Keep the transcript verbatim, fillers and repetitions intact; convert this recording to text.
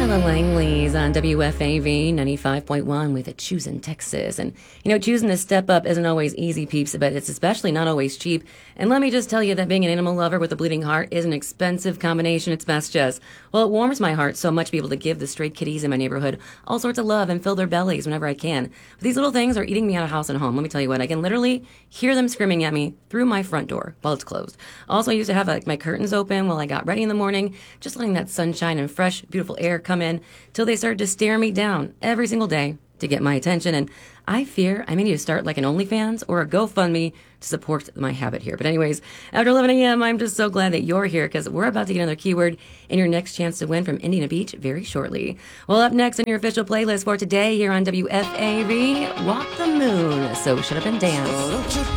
The Langleys on W F A V ninety-five point one with a choosing Texas. And, you know, choosing to step up isn't always easy, peeps, but it's especially not always cheap. And let me just tell you that being an animal lover with a bleeding heart is an expensive combination. It's best just. Well, it warms my heart so much to be able to give the stray kitties in my neighborhood all sorts of love and fill their bellies whenever I can. But these little things are eating me out of house and home. Let me tell you what, I can literally hear them screaming at me through my front door while it's closed. Also, I used to have like my curtains open while I got ready in the morning, just letting that sunshine and fresh, beautiful air come in till they started to stare me down every single day to get my attention. And I fear I may need to start like an OnlyFans or a GoFundMe to support my habit here. But anyways, after eleven a.m., I'm just so glad that you're here because we're about to get another keyword in your next chance to win from Indiana Beach very shortly. Well, up next on your official playlist for today here on W F A V, Walk the Moon. So shut up and dance.